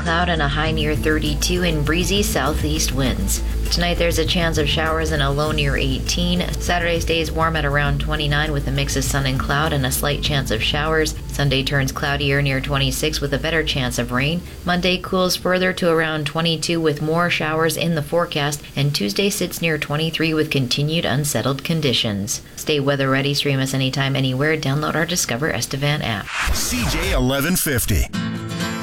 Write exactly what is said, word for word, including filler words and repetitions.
cloud and a high near thirty-two and breezy southeast winds. Tonight there's a chance of showers and a low near eighteen. Saturday stays warm at around twenty-nine with a mix of sun and cloud and a slight chance of showers. Sunday turns cloudier near twenty-six with a better chance of rain. Monday cools further to around twenty-two with more showers in the forecast, and Tuesday sits near twenty-three with continued unsettled conditions. Stay weather ready, stream us anytime, anywhere, download our Discover Estevan app. C J eleven fifty.